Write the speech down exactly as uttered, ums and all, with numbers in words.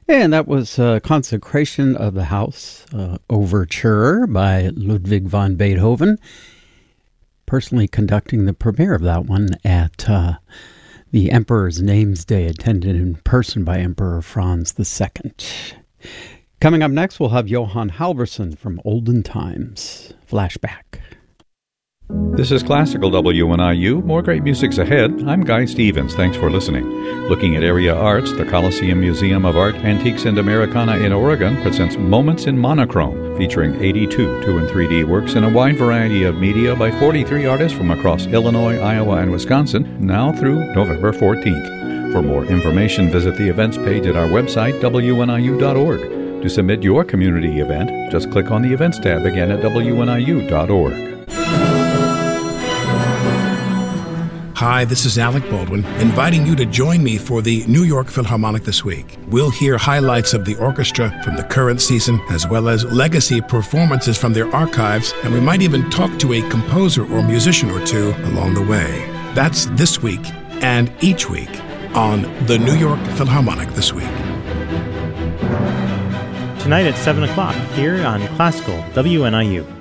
And that was uh, Consecration of the House uh, Overture by Ludwig van Beethoven. Personally conducting the premiere of that one at uh, the Emperor's Names Day, attended in person by Emperor Franz the Second. Coming up next, we'll have Johann Halvorsen from Olden Times. Flashback. This is Classical W N I U. More great music's ahead. I'm Guy Stevens. Thanks for listening. Looking at area arts, the Coliseum Museum of Art, Antiques and Americana in Oregon presents Moments in Monochrome, featuring eighty-two two and three D works in a wide variety of media by forty-three artists from across Illinois, Iowa, and Wisconsin, now through November fourteenth. For more information, visit the events page at our website, W N I U dot org. To submit your community event, just click on the Events tab again at W N I U dot org. Hi, this is Alec Baldwin, inviting you to join me for the New York Philharmonic this week. We'll hear highlights of the orchestra from the current season, as well as legacy performances from their archives, and we might even talk to a composer or musician or two along the way. That's this week and each week on the New York Philharmonic This Week. Tonight at seven o'clock here on Classical W N I U.